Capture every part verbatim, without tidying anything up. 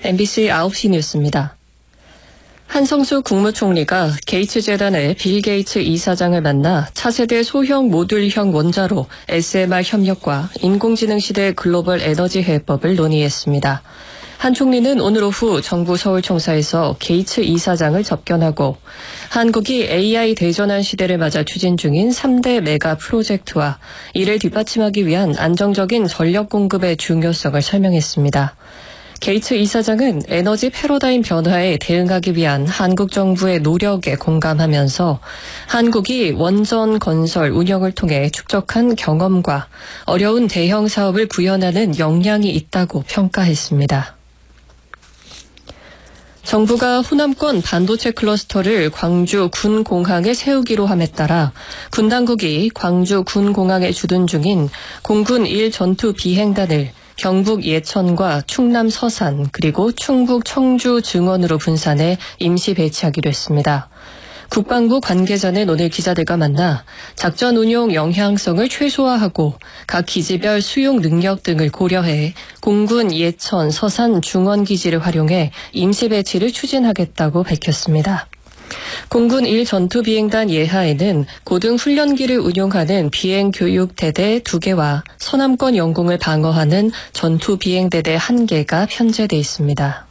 엠비씨 아홉 시 뉴스입니다. 한성수 국무총리가 게이츠재단의 빌 게이츠 이사장을 만나 차세대 소형 모듈형 원자로 에스엠알 협력과 인공지능 시대 글로벌 에너지 해법을 논의했습니다. 한 총리는 오늘 오후 정부 서울청사에서 게이츠 이사장을 접견하고 한국이 에이아이 대전환 시대를 맞아 추진 중인 삼 대 메가 프로젝트와 이를 뒷받침하기 위한 안정적인 전력 공급의 중요성을 설명했습니다. 게이츠 이사장은 에너지 패러다임 변화에 대응하기 위한 한국 정부의 노력에 공감하면서 한국이 원전 건설 운영을 통해 축적한 경험과 어려운 대형 사업을 구현하는 역량이 있다고 평가했습니다. 정부가 호남권 반도체 클러스터를 광주 군공항에 세우기로 함에 따라 군 당국이 광주 군공항에 주둔 중인 공군 일 전투 비행단을 경북 예천과 충남 서산 그리고 충북 청주 증원으로 분산해 임시 배치하기로 했습니다. 국방부 관계자는 오늘 기자들과 만나 작전 운용 영향성을 최소화하고 각 기지별 수용 능력 등을 고려해 공군 예천, 서산 중원 기지를 활용해 임시 배치를 추진하겠다고 밝혔습니다. 공군 일 전투비행단 예하에는 고등 훈련기를 운용하는 비행교육대대 두 개와 서남권 영공을 방어하는 전투비행대대 한 개가 편제돼 있습니다.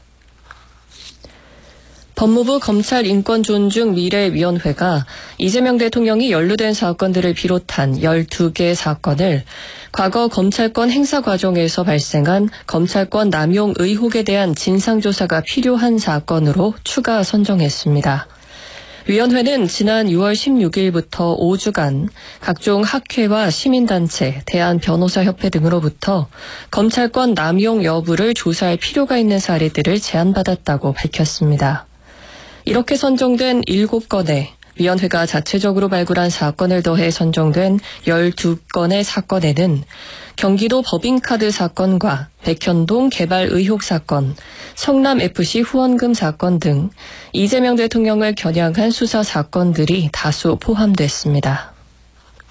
법무부 검찰인권존중미래위원회가 이재명 대통령이 연루된 사건들을 비롯한 열두 개 사건을 과거 검찰권 행사 과정에서 발생한 검찰권 남용 의혹에 대한 진상조사가 필요한 사건으로 추가 선정했습니다. 위원회는 지난 유월 십육일부터 오 주간 각종 학회와 시민단체, 대한변호사협회 등으로부터 검찰권 남용 여부를 조사할 필요가 있는 사례들을 제안받았다고 밝혔습니다. 이렇게 선정된 일곱 건에 위원회가 자체적으로 발굴한 사건을 더해 선정된 열두 건의 사건에는 경기도 법인카드 사건과 백현동 개발 의혹 사건, 성남에프씨 후원금 사건 등 이재명 대통령을 겨냥한 수사 사건들이 다수 포함됐습니다.